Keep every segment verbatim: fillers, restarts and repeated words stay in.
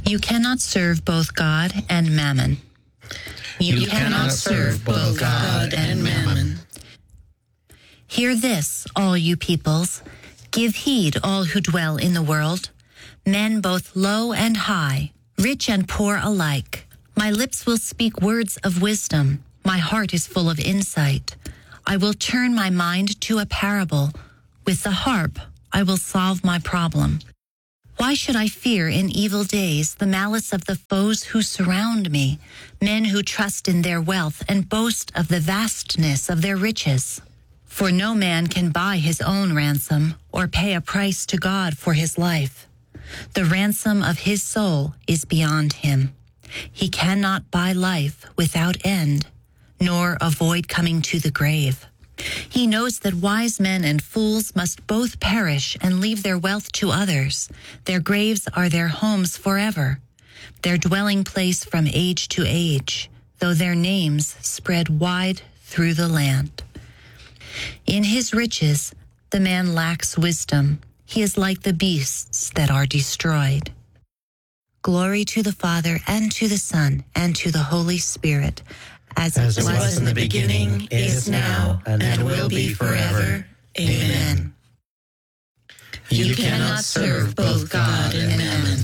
You cannot serve both God and mammon. You, you cannot serve both God and mammon. Hear this, all you peoples. Give heed, all who dwell in the world. Men both low and high, rich and poor alike. My lips will speak words of wisdom. My heart is full of insight. I will turn my mind to a parable. With the harp, I will solve my problem. Why should I fear in evil days the malice of the foes who surround me, men who trust in their wealth and boast of the vastness of their riches? For no man can buy his own ransom or pay a price to God for his life. The ransom of his soul is beyond him. He cannot buy life without end, nor avoid coming to the grave. He knows that wise men and fools must both perish and leave their wealth to others. Their graves are their homes forever, their dwelling place from age to age, though their names spread wide through the land. In his riches, the man lacks wisdom. He is like the beasts that are destroyed. Glory to the Father, and to the Son, and to the Holy Spirit, as, as it was, was in the beginning, is now, and, and will be forever. Amen. You cannot serve both God and mammon.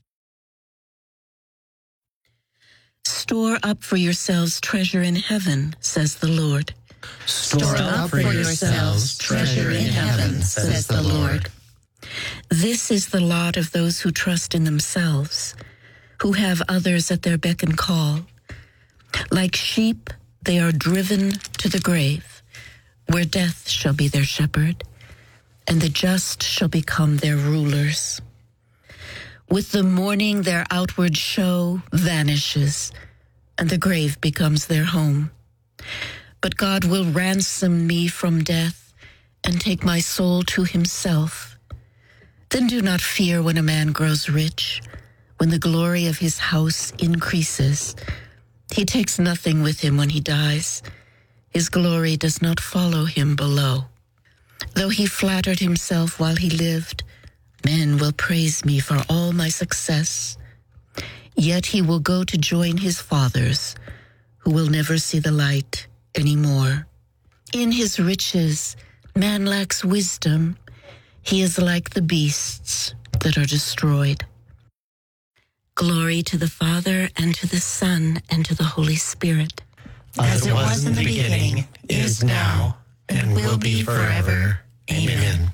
Store up for yourselves treasure in heaven, says the Lord. Store up for yourselves treasure in heaven, says the Lord. This is the lot of those who trust in themselves, who have others at their beck and call. Like sheep, they are driven to the grave, where death shall be their shepherd, and the just shall become their rulers. With the morning, their outward show vanishes, and the grave becomes their home. But God will ransom me from death and take my soul to himself. Then do not fear when a man grows rich, when the glory of his house increases. He takes nothing with him when he dies. His glory does not follow him below. Though he flattered himself while he lived, men will praise me for all my success. Yet he will go to join his fathers, who will never see the light anymore. In his riches, man lacks wisdom. He is like the beasts that are destroyed. Glory to the Father, and to the Son, and to the Holy Spirit. As it was in the beginning, is now, and will be forever. Amen.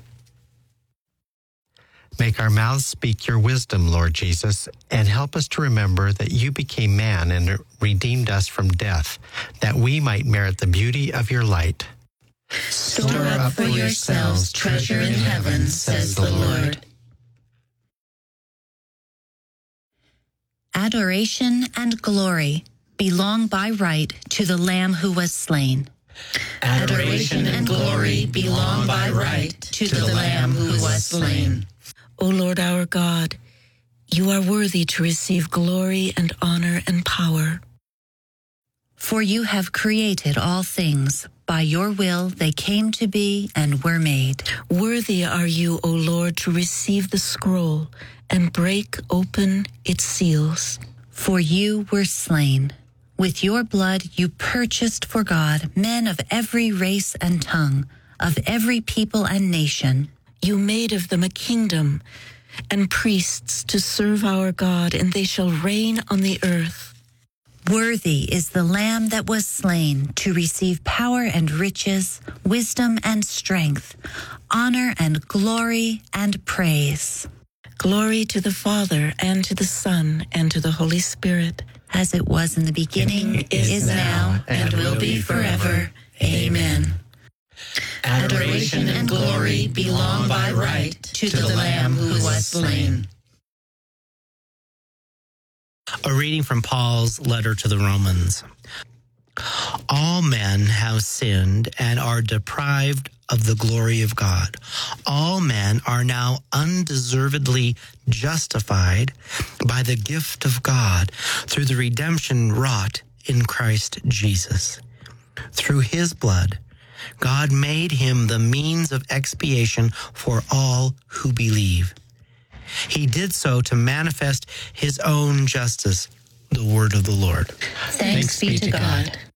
Make our mouths speak your wisdom, Lord Jesus, and help us to remember that you became man and redeemed us from death, that we might merit the beauty of your light. Store up for yourselves treasure in heaven, says the Lord. Adoration and glory belong by right to the Lamb who was slain. Adoration and glory belong by right to the Lamb who was slain. O Lord our God, you are worthy to receive glory and honor and power. For you have created all things. By your will they came to be and were made. Worthy are you, O Lord, to receive the scroll and break open its seals. For you were slain. With your blood you purchased for God men of every race and tongue, of every people and nation. You made of them a kingdom and priests to serve our God, and they shall reign on the earth. Worthy is the Lamb that was slain to receive power and riches, wisdom and strength, honor and glory and praise. Glory to the Father, and to the Son, and to the Holy Spirit. As it was in the beginning, is, is now, and will be forever. Amen. Adoration and glory belong by right to the Lamb who was slain. A reading from Paul's letter to the Romans. All men have sinned and are deprived of the glory of God. All men are now undeservedly justified by the gift of God through the redemption wrought in Christ Jesus. Through his blood, God made him the means of expiation for all who believe. He did so to manifest his own justice. The word of the Lord. Thanks be to God.